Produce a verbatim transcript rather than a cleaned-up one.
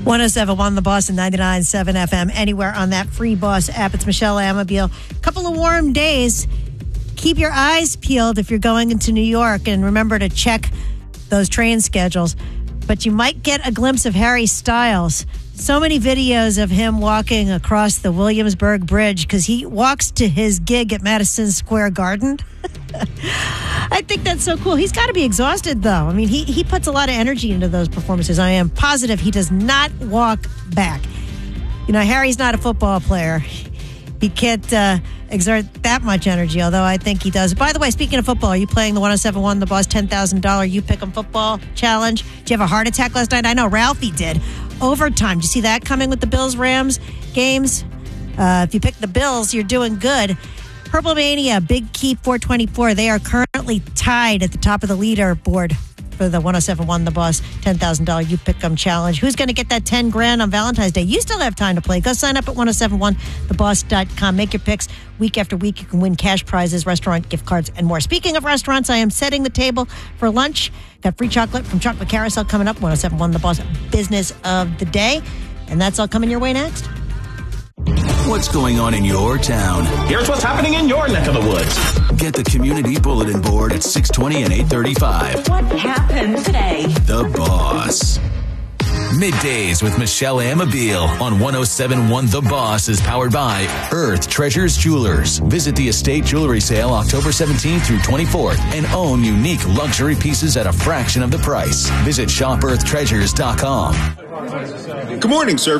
one oh seven point one The Boss and ninety-nine point seven F M. Anywhere on that free Boss app. It's Michelle Amabile. Couple of warm days. Keep your eyes peeled if you're going into New York, and remember to check those train schedules. But you might get a glimpse of Harry Styles. So many videos of him walking across the Williamsburg Bridge because he walks to his gig at Madison Square Garden. I think that's so cool. He's got to be exhausted, though. I mean, he, he puts a lot of energy into those performances. I am positive he does not walk back. You know, Harry's not a football player. He can't uh, exert that much energy, although I think he does. By the way, speaking of football, are you playing the one oh seven point one The Boss ten thousand dollars You Pick 'em Football Challenge? Did you have a heart attack last night? I know Ralphie did. Overtime. Do you see that coming with the Bills-Rams games? Uh, if you pick the Bills, you're doing good. Purple Mania, Big Key four twenty-four. They are currently tied at the top of the leaderboard for the one oh seven point one The Boss ten thousand dollars You Pick 'em Challenge. Who's going to get that ten grand on Valentine's Day? You still have time to play. Go sign up at ten seventy-one the boss dot com. Make your picks. Week after week, you can win cash prizes, restaurant gift cards, and more. Speaking of restaurants, I am setting the table for lunch. Got free chocolate from Chocolate Carousel coming up. ten seventy-one The Boss Business of the Day. And that's all coming your way next. What's going on in your town? Here's what's happening in your neck of the woods. Get the community bulletin board at six twenty and eight thirty-five. What happened today? The Boss. Middays with Michelle Amabile on ten seventy-one The Boss is powered by Earth Treasures Jewelers. Visit the estate jewelry sale October seventeenth through twenty-fourth and own unique luxury pieces at a fraction of the price. Visit shop earth treasures dot com. Good morning, sir.